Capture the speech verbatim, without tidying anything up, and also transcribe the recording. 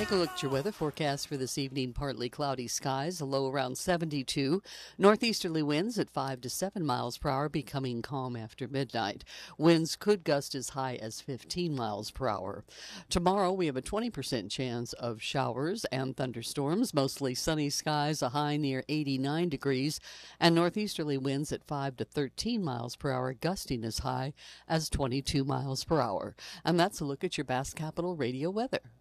Take a look at your weather forecast for this evening. Partly cloudy skies, a low around seventy-two. Northeasterly winds at five to seven miles per hour, becoming calm after midnight. Winds could gust as high as fifteen miles per hour. Tomorrow, we have a twenty percent chance of showers and thunderstorms. Mostly sunny skies, a high near eighty-nine degrees, and northeasterly winds at five to thirteen miles per hour, gusting as high as twenty-two miles per hour. And that's a look at your Bass Capital Radio weather.